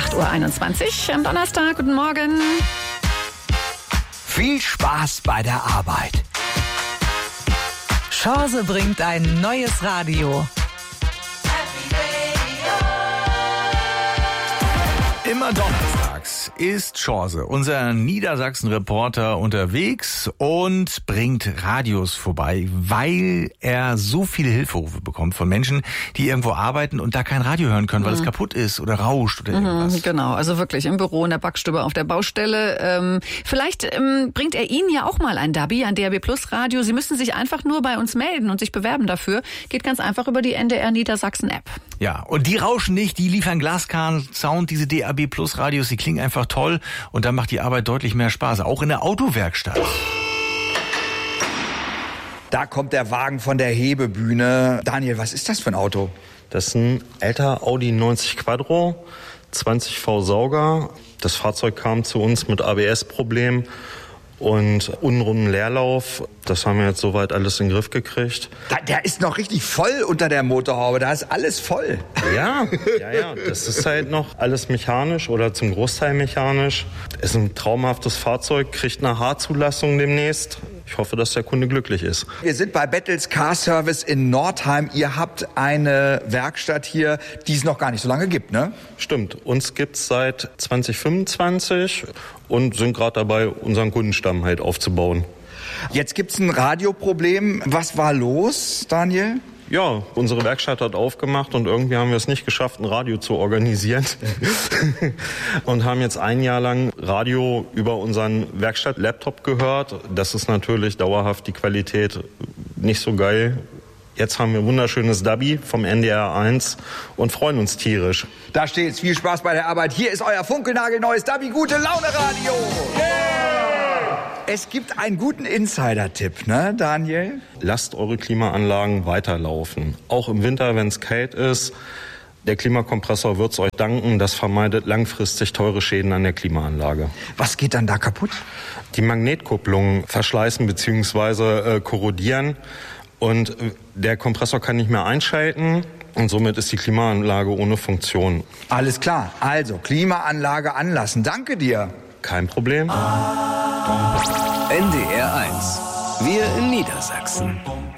8:21 Uhr am Donnerstag. Guten Morgen. Viel Spaß bei der Arbeit. Chance bringt ein neues Radio. Immer donnerstags ist Chance, unser Niedersachsen-Reporter, unterwegs und bringt Radios vorbei, weil er so viele Hilferufe bekommt von Menschen, die irgendwo arbeiten und da kein Radio hören können, weil es kaputt ist oder rauscht oder irgendwas. Genau, also wirklich im Büro, in der Backstube, auf der Baustelle. Vielleicht bringt er Ihnen ja auch mal ein DABI, ein DAB Plus Radio. Sie müssen sich einfach nur bei uns melden und sich bewerben dafür. Geht ganz einfach über die NDR Niedersachsen App. Ja, und die rauschen nicht, die liefern Glaskern-Sound, diese DAB Plus Radios, die klingen einfach toll und dann macht die Arbeit deutlich mehr Spaß, auch in der Autowerkstatt. Da kommt der Wagen von der Hebebühne. Daniel, was ist das für ein Auto? Das ist ein älter Audi 90 Quattro, 20 V Sauger. Das Fahrzeug kam zu uns mit ABS-Problem und unrunden Leerlauf. Das haben wir jetzt soweit alles in den Griff gekriegt. Der ist noch richtig voll unter der Motorhaube. Da ist alles voll. Ja. Das ist halt noch alles mechanisch oder zum Großteil mechanisch. Ist ein traumhaftes Fahrzeug, kriegt eine H-Zulassung demnächst. Ich hoffe, dass der Kunde glücklich ist. Wir sind bei Bettels Car Service in Nordheim. Ihr habt eine Werkstatt hier, die es noch gar nicht so lange gibt, ne? Stimmt. Uns gibt's seit 2025 und sind gerade dabei, unseren Kundenstamm halt aufzubauen. Jetzt gibt's ein Radioproblem. Was war los, Daniel? Ja, unsere Werkstatt hat aufgemacht und irgendwie haben wir es nicht geschafft, ein Radio zu organisieren. Und haben jetzt ein Jahr lang Radio über unseren Werkstatt-Laptop gehört. Das ist natürlich dauerhaft die Qualität nicht so geil. Jetzt haben wir ein wunderschönes DABI vom NDR 1 und freuen uns tierisch. Da steht's. Viel Spaß bei der Arbeit. Hier ist euer funkelnagelneues DABI Gute Laune Radio. Es gibt einen guten Insider-Tipp, ne, Daniel? Lasst eure Klimaanlagen weiterlaufen. Auch im Winter, wenn es kalt ist. Der Klimakompressor wird es euch danken. Das vermeidet langfristig teure Schäden an der Klimaanlage. Was geht dann da kaputt? Die Magnetkupplungen verschleißen bzw. korrodieren. Und der Kompressor kann nicht mehr einschalten. Und somit ist die Klimaanlage ohne Funktion. Alles klar. Also, Klimaanlage anlassen. Danke dir. Kein Problem. NDR 1. Wir in Niedersachsen.